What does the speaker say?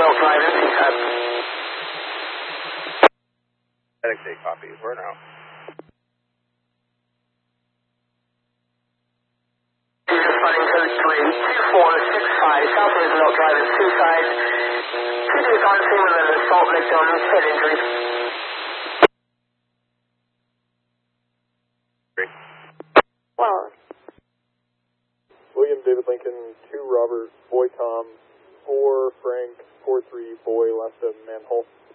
Roosevelt Drive, NCSAT. FedEx 8 copy. We're now. Running code 32465, South Roosevelt Drive in Seaside. Shooting is on scene with an assault victim, head injury. Well, William David Lincoln, 2 Robert, Boy Tom, 4 Frank, 4-3 Boy, left of manhole.